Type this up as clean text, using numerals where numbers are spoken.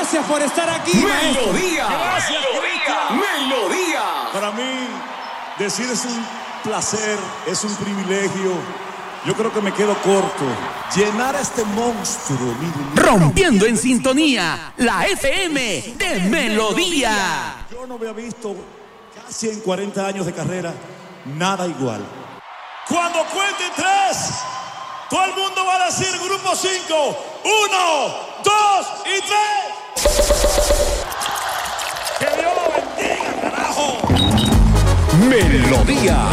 Gracias por estar aquí, maestro. Melodía. Gracias, Melodía. Para mí, decir es un placer, es un privilegio. Yo creo que me quedo corto. Llenar a este monstruo. Rompiendo en sintonía, la FM de Melodía. Yo no había visto casi en 40 años de carrera nada igual. Cuando cuente 3, todo el mundo va a decir grupo 5. 1, 2 y 3. ¡Que Dios lo bendiga, carajo! Melodía.